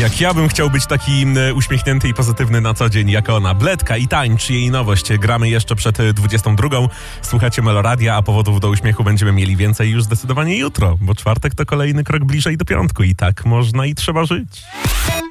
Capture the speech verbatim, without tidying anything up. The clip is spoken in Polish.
Jak ja bym chciał być taki e, uśmiechnięty i pozytywny na co dzień, jak ona. Bledka i Tańcz, jej nowość. Gramy jeszcze przed dwudziestą drugą. Słuchacie Meloradia, a powodów do uśmiechu będziemy mieli więcej już zdecydowanie jutro, bo czwartek to kolejny krok bliżej do piątku i tak można i trzeba żyć.